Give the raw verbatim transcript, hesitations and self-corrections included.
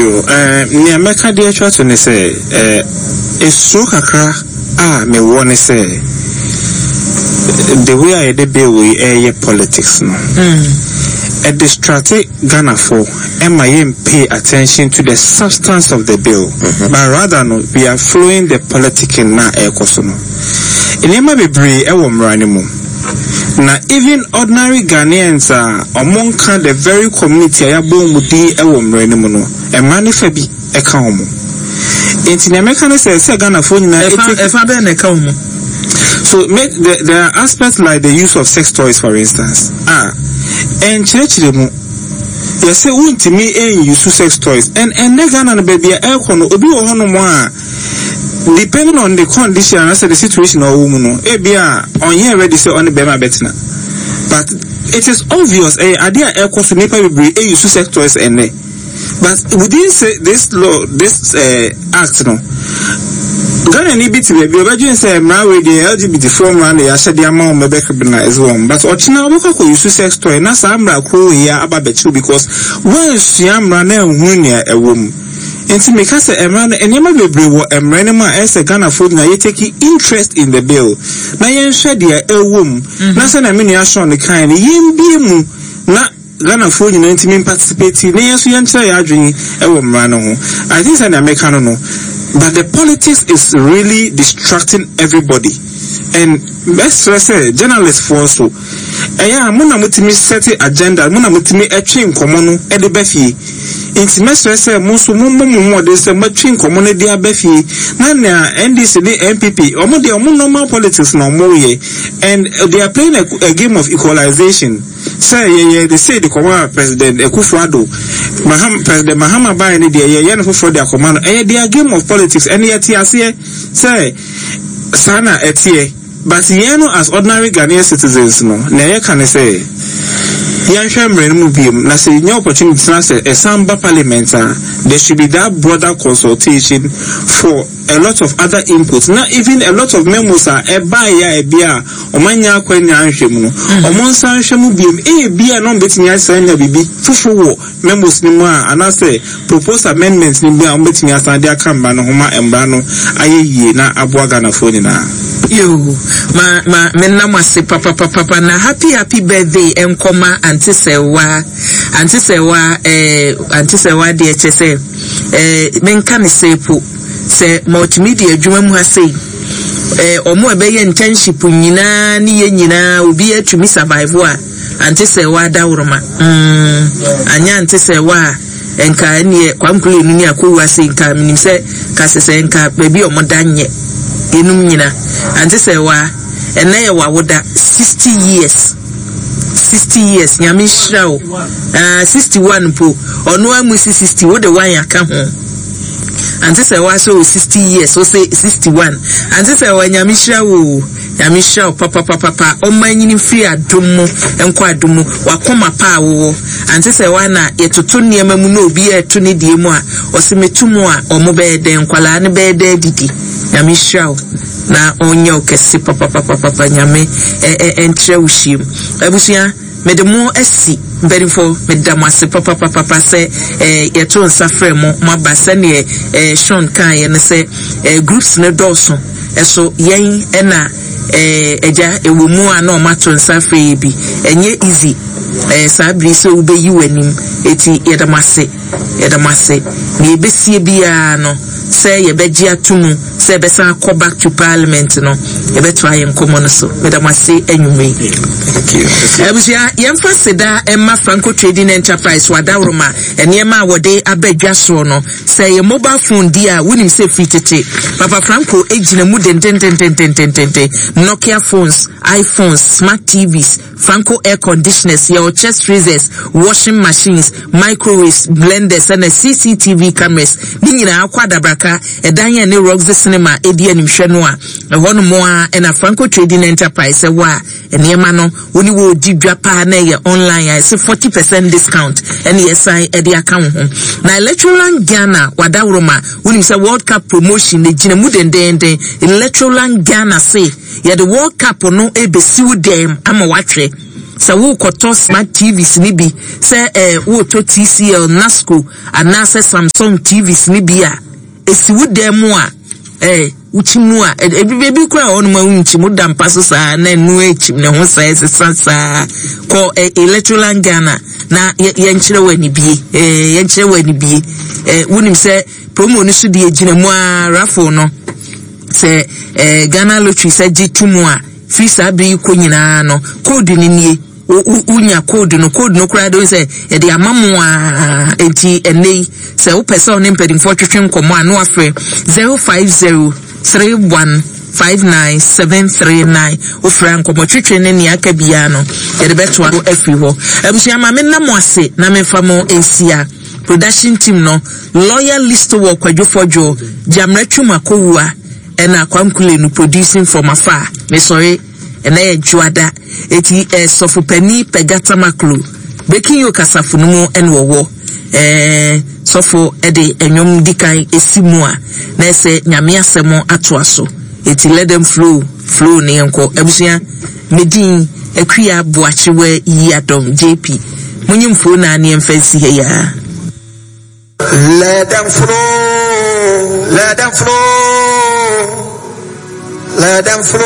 you. Uh, me America dear try to say, uh, it's so kakra, ah, me want to say, the way I did bill we air politics, no. A distracted Ghana for M I M pay attention to the substance of the bill, mm-hmm. but rather no, we are flowing the politics in na air kosono. In Emma be brave, I won't run anymore. Now, even ordinary Ghanaians are among the very community I born with the Ewom Renimono, a manifabi a calm. In American says, Ghana for if I been a calm. So, make the, there are aspects like the use of sex toys, for instance. Ah, and church them. You say, won't me and use sex toys, and and they Ghana baby air con will be one more. Depending on the condition and the situation or woman, eh, be on here ready say on the bema betina. But it is obvious, eh, idea air cost to make every eh, use sex toys and eh. But within say this law, this uh, act, no. Ghana need to be able say, marry the L G B T form and the Asha the amount of Becca is one. But Ochina Waka use sex toy, and that's Amra Crow here about the two because once Yamra now a woman. Enti me ka say emra na enema bebre wo emra ne ma ese Ghana food na ye take interest in the bill na yen hwe de ewom na say na me nua show ne kan yen bie mu na Ghana food na ntimi participate na yen so yen kire ya adwen ewo mra no ho. I think say na me ka no no, but the politics is really distracting everybody. And best say journalists for so eya mo na mutimi set agenda mo na mutimi etwe nkomo no e de bafie inti mesre say mo so mo mo mo de say matwe nkomo no de abafie na na N D C the N P P omo de omo normal politics na mo ye, and they are playing a, a game of equalization. Say yeah yeah they say the command president Akufo-Addo Maham president Mahama Bai ni de yeah yeah no for their command eh they are game of politics and yet here say sana etie. But you know, as ordinary Ghanaian citizens, no, na can say, young Shamran Mubium, na say, no opportunity to say, a Samba parliament, there should be that broader consultation for a lot of other inputs. Not even a lot of memos are a buy a beer, or mania quenya shamu, or monsan shamubium, a beer non betting us and a baby, fufu, memos nima, and I say, propose amendments in beer, betting us and their cambano, homa and brano, aye, na abuagana phonina. You, ma, ma, menama se papa papa papa na happy happy birthday enkoma antisewa antisewa eh antisewa de chese eh menka ne sepo se multimedia adwuma mu ha sei eh omo ebeye internship nyina ni ye nyina obi atumi survive a antisewa dawroma mm anya antisewa enka ne kwankule ni akowa sei nka minim se ka sese enka baby omodanye enum nyina antisewa ene ye wawoda sixty years sixty years nyame hira o ah sixty-one po ono amu sixty wo de one aka ho antisewa so sixty years so say sixty-one antisewa nyame hira o nyame hira o papa papa papa o manyini free adomo enko adomo wakoma pa wo antisewa na yetoto niema mu na obi eto ne die mu a osimetumu a omo be de nkwala ne be de didi nyame hira o na onyo kesi papa papa papa nyame eh entre ushim abusia medemo esi very for medamase papa papa papa se eh yeto nsafre mo mabasa ne eh Sean kan ye ne se eh groups ne doso eso yen ena eh eja ewumu a na o mato nsafre bi enye easy eh sabri so ubeyi wanim eti yedamase yedamase ne ebesie bia no say ye beji atumu say be san go back to parliament no ye be try enkomo no so medamase enwume. Thank you. Ebusia yemfa seda emma Franco Trading Enterprise wadawroma enema wode abadwa so no say ye mobile phone dia wonim say fitete papa Franco ejina mu den den den den den den Nokia phones, iPhones, smart T Vs, Franco air conditioners, your chest freezers, washing machines, microwaves, blenders and C C T V cameras ninyina akwada braka edanya ne Roxy Cinema edi animhwe no a ehon mo a na Franco Trading Enterprise e wa enema no woni wo didwa pa na ye online I say forty percent discount and yes I edi account ho na Electroland Ghana wadawroma woni say World Cup promotion e gina mu den den den Electroland Ghana say ye the World Cup no e besiwu dem ama watwe sa wo koto smart T Vs ni bi se eh wo to T C L Nasco anase Samsung T Vs ni bi a esi wo demu a eh uchimu a ebi kura onu ma unchimu dampa so sa na enu echim ne ho sa esesa sa ko electoral Ghana na ye nchire wani bi eh ye nchire wani bi eh wonim se promo ni so de ejina mu a rafo no se eh Ghana lottery se gitumu a free sabi ko nyina no code ni nie unya code no code no kura do se e de amamu a enti enei se wo person ne mpedin for twetwe nkomo a no afre zero five zero three one five nine seven three nine o franco mo twetwe ne ni aka bia no ye de beto a afri ho abusia ma me na mo ase na me fa mo ensia production team no loyal list wo kwadwofojo jamra twuma kowua ena kwankule no producing from afar me sorry ena ye juada eti eh, sofopani pegata maklu bekin yo kasafo no mu ene wo eh sofo ede enyom dikan esimu a na ese nyame asemo ato aso eti let them flow flow ne enko abusia medin akua boachewe yi adom J P munyimfo na ne emfansi he ya let them flow let them flow let them flow